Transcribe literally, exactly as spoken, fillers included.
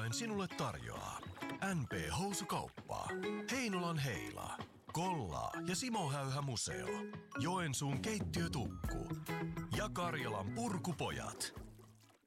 Design sinulle tarjoaa N P-housukauppa, Heinolan Heila, Kollaa ja Simo Häyhä Museo, Joensuun keittiötukku ja Karjalan Purkupojat.